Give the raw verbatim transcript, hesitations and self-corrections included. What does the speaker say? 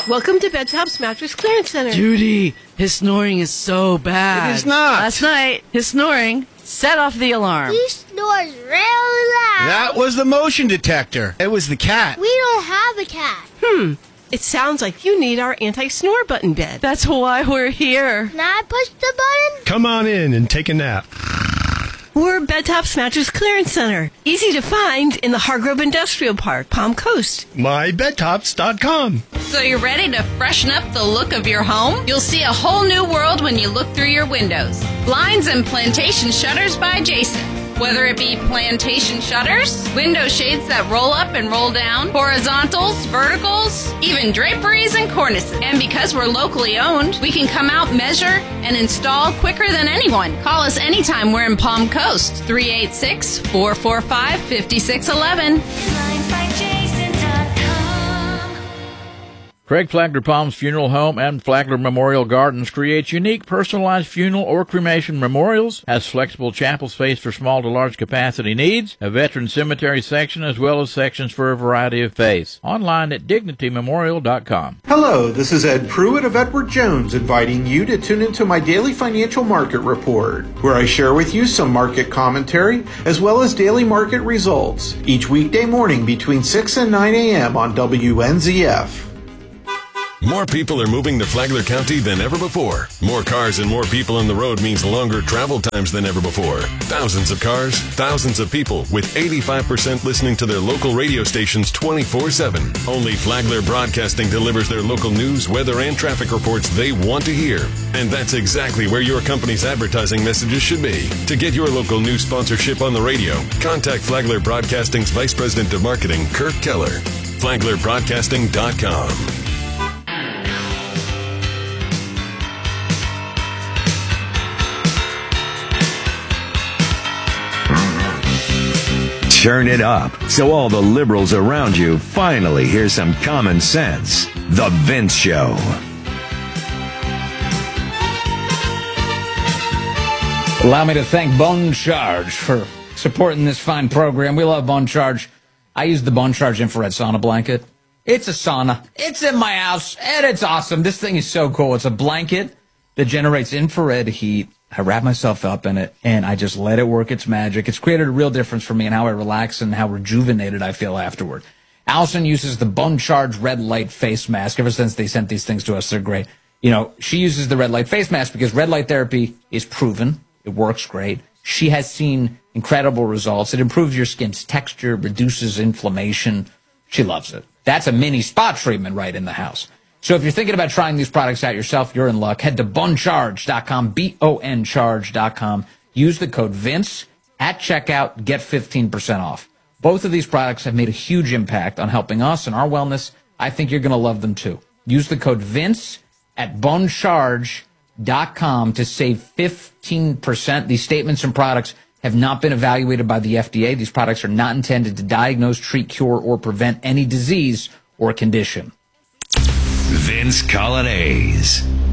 Welcome to Bedtop's Mattress Clearance Center. Judy, his snoring is so bad. It is not. Last night, his snoring set off the alarm. He snores real loud. That was the motion detector. It was the cat. We don't have a cat. Hmm. It sounds like you need our anti-snore button bed. That's why we're here. Can I push the button? Come on in and take a nap. We're Bedtop's Mattress Clearance Center. Easy to find in the Hargrove Industrial Park, Palm Coast. my bed tops dot com. So you're ready to freshen up the look of your home? You'll see a whole new world when you look through your windows. Blinds and Plantation Shutters by Jason. Whether it be plantation shutters, window shades that roll up and roll down, horizontals, verticals, even draperies and cornices. And because we're locally owned, we can come out, measure, and install quicker than anyone. Call us anytime we're in Palm Coast, three eight six, four four five, five six one one. Craig Flagler Palms Funeral Home and Flagler Memorial Gardens creates unique personalized funeral or cremation memorials, has flexible chapel space for small to large capacity needs, a veteran cemetery section, as well as sections for a variety of faiths. Online at dignity memorial dot com. Hello, this is Ed Pruitt of Edward Jones inviting you to tune into my daily financial market report, where I share with you some market commentary as well as daily market results, each weekday morning between six and nine a.m. on W N Z F. More people are moving to Flagler County than ever before. More cars and more people on the road means longer travel times than ever before. Thousands of cars, thousands of people, with eighty-five percent listening to their local radio stations twenty-four seven. Only Flagler Broadcasting delivers their local news, weather, and traffic reports they want to hear. And that's exactly where your company's advertising messages should be. To get your local news sponsorship on the radio, contact Flagler Broadcasting's Vice President of Marketing, Kirk Keller. Flagler Broadcasting dot com. Turn it up so all the liberals around you finally hear some common sense. The Vince Show. Allow me to thank Bone Charge for supporting this fine program. We love Bone Charge. I use the Bone Charge infrared sauna blanket. It's a sauna. It's in my house, and it's awesome. This thing is so cool. It's a blanket that generates infrared heat. I wrap myself up in it, and I just let it work its magic. It's created a real difference for me in how I relax and how rejuvenated I feel afterward. Allison uses the Bone Charge red light face mask. Ever since they sent these things to us, they're great. You know, she uses the red light face mask because red light therapy is proven. It works great. She has seen incredible results. It improves your skin's texture, reduces inflammation. She loves it. That's a mini spa treatment right in the house. So if you're thinking about trying these products out yourself, you're in luck. Head to bone charge dot com, B O N charge dot com. Use the code Vince at checkout. Get fifteen percent off. Both of these products have made a huge impact on helping us and our wellness. I think you're going to love them too. Use the code Vince at bone charge dot com to save fifteen percent. These statements and products have not been evaluated by the F D A. These products are not intended to diagnose, treat, cure, or prevent any disease or condition. Vince Colonnese.